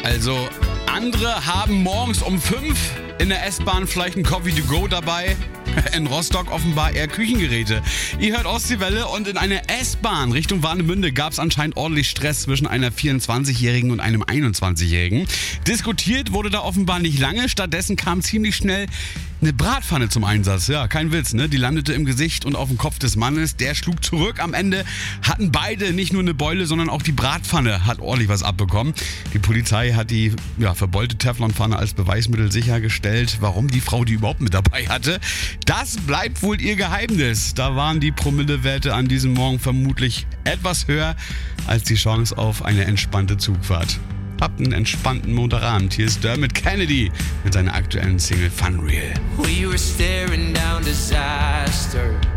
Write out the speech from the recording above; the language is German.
Also, andere haben morgens um 5 in der S-Bahn vielleicht ein Coffee to go dabei. In Rostock offenbar eher Küchengeräte. Ihr hört Ostseewelle und in einer S-Bahn Richtung Warnemünde gab es anscheinend ordentlich Stress zwischen einer 24-Jährigen und einem 21-Jährigen. Diskutiert wurde da offenbar nicht lange, stattdessen kam ziemlich schnell eine Bratpfanne zum Einsatz. Ja, kein Witz, ne? Die landete im Gesicht und auf dem Kopf des Mannes. Der schlug zurück. Am Ende hatten beide nicht nur eine Beule, sondern auch die Bratpfanne hat ordentlich was abbekommen. Die Polizei hat die verbeulte Teflonpfanne als Beweismittel sichergestellt. Warum die Frau die überhaupt mit dabei hatte, das bleibt wohl ihr Geheimnis. Da waren die Promillewerte an diesem Morgen vermutlich etwas höher als die Chance auf eine entspannte Zugfahrt. Habt einen entspannten Montagabend. Hier ist Dermot Kennedy mit seiner aktuellen Single Fun Real. We were staring down disaster.